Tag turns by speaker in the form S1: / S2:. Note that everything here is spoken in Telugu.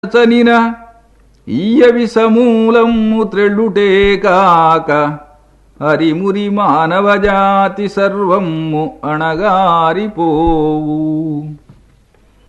S1: చనిన ఈయవి సమూలము త్రెళ్ళుటే కాక హరిమురి మానవజాతి సర్వము అణగారిపోవు.